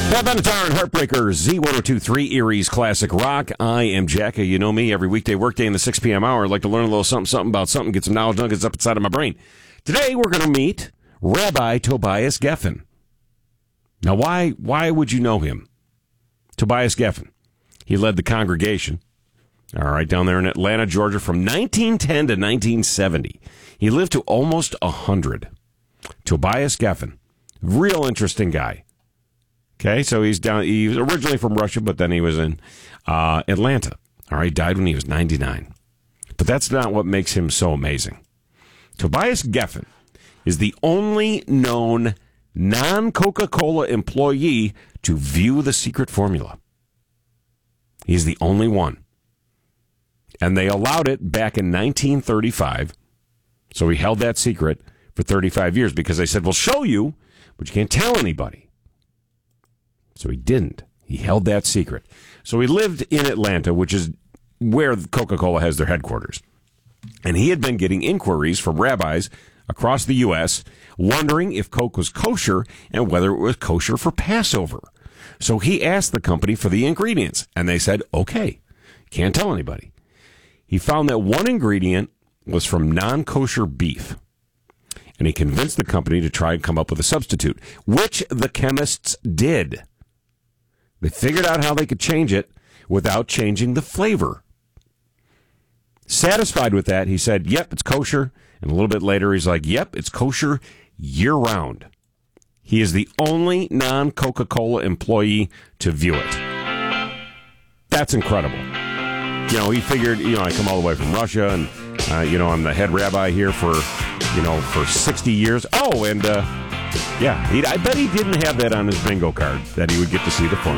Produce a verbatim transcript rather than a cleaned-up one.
Beth Benatar and Heartbreakers, Z ten twenty-three, Erie's Classic Rock. I am Jacka. You know me, every weekday workday in the six p.m. hour. I like to learn a little something, something about something, get some knowledge nuggets up inside of my brain. Today, we're going to meet Rabbi Tobias Geffen. Now, why, why would you know him? Tobias Geffen. He led the congregation, all right, down there in Atlanta, Georgia, from nineteen ten to nineteen seventy. He lived to almost one hundred. Tobias Geffen. Real interesting guy. Okay, so he's down. He was originally from Russia, but then he was in uh, Atlanta. All right, died when he was ninety-nine. But that's not what makes him so amazing. Tobias Geffen is the only known non-Coca-Cola employee to view the secret formula. He's the only one. And they allowed it back in nineteen thirty-five. So he held that secret for thirty-five years because they said, we'll show you, but you can't tell anybody. So he didn't. He held that secret. So he lived in Atlanta, which is where Coca-Cola has their headquarters. And he had been getting inquiries from rabbis across the U S wondering if Coke was kosher and whether it was kosher for Passover. So he asked the company for the ingredients, and they said, okay, can't tell anybody. He found that one ingredient was from non-kosher beef. And he convinced the company to try and come up with a substitute, which the chemists did. They figured out how they could change it without changing the flavor. Satisfied with that, he said, yep, it's kosher. And a little bit later, he's like, yep, it's kosher year-round. He is the only non-Coca-Cola employee to view it. That's incredible. You know, he figured, you know, I come all the way from Russia, and, uh, you know, I'm the head rabbi here for, you know, for sixty years. Oh, and, uh, yeah, he, I bet he didn't have that on his bingo card, that he would get to see the formula.